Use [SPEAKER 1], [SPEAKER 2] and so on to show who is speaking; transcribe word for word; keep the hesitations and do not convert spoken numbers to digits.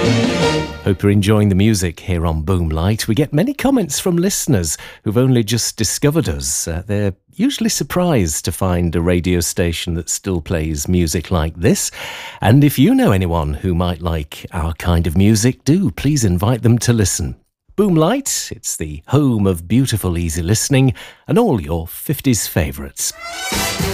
[SPEAKER 1] Hope you're enjoying the music here on Boomlight. We get many comments from listeners who've only just discovered us. Uh, they're usually surprised to find a radio station that still plays music like this. And if you know anyone who might like our kind of music, do please invite them to listen. Boomlight, it's the home of beautiful, easy listening and all your fifties favourites.